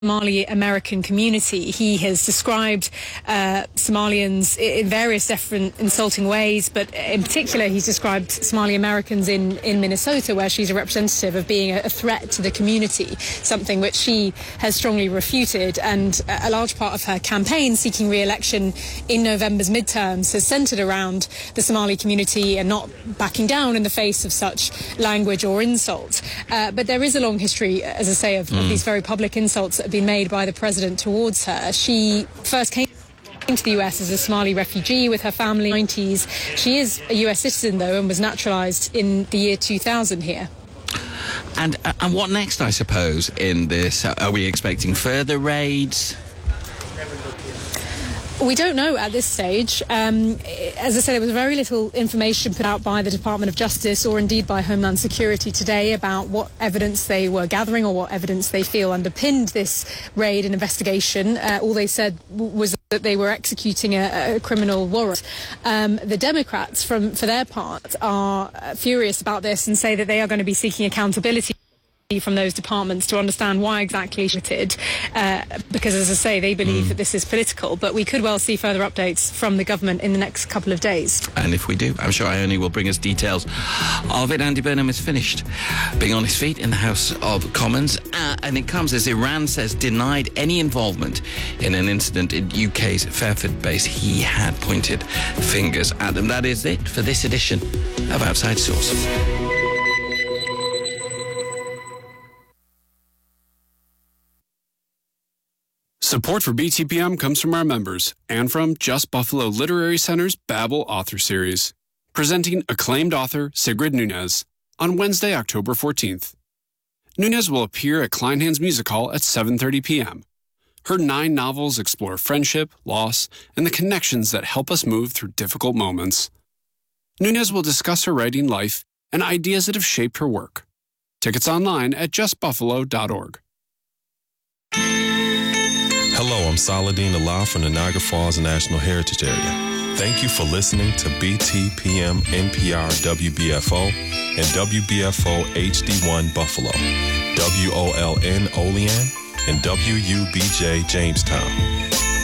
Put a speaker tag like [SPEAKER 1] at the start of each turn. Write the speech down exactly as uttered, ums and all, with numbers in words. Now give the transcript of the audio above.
[SPEAKER 1] Somali American community. He has described uh, Somalians in various different insulting ways, but in particular he's described Somali Americans in, in Minnesota, where she's a representative, of being a, a threat to the community, something which she has strongly refuted. And a large part of her campaign seeking re-election in November's midterms has centred around the Somali community and not backing down in the face of such language or insult. Uh, but there is a long history, as I say, of, mm. of these very public insults that been made by the president towards her. She first came to the U S as a Somali refugee with her family in the nineties. She is a U S citizen, though, and was naturalised in the year two thousand here.
[SPEAKER 2] And, uh, and what next, I suppose, in this? Are we expecting further raids?
[SPEAKER 1] We don't know at this stage. Um, as I said, there was very little information put out by the Department of Justice or indeed by Homeland Security today about what evidence they were gathering or what evidence they feel underpinned this raid and investigation. Uh, all they said w- was that they were executing a, a criminal warrant. Um, the Democrats, from for their part, are uh, furious about this and say that they are going to be seeking accountability from those departments to understand why exactly she did, uh, because, as I say, they believe mm. that this is political. But we could well see further updates from the government in the next couple of days.
[SPEAKER 2] And if we do, I'm sure Ione will bring us details of it. Andy Burnham is finished being on his feet in the House of Commons, uh, and it comes as Iran says denied any involvement in an incident in U K's Fairford base. He had pointed fingers at them. That is it for this edition of Outside Source.
[SPEAKER 3] Support for B T P M comes from our members and from Just Buffalo Literary Center's Babel Author Series, presenting acclaimed author Sigrid Nunez on Wednesday, October fourteenth. Nunez will appear at Kleinhand's Music Hall at seven thirty p.m. Her nine novels explore friendship, loss, and the connections that help us move through difficult moments. Nunez will discuss her writing life and ideas that have shaped her work. Tickets online at just buffalo dot org.
[SPEAKER 4] Hello, I'm Saladin Allah from the Niagara Falls National Heritage Area. Thank you for listening to B T P M N P R W B F O and W B F O H D one Buffalo, W O L N Olean, and W U B J Jamestown.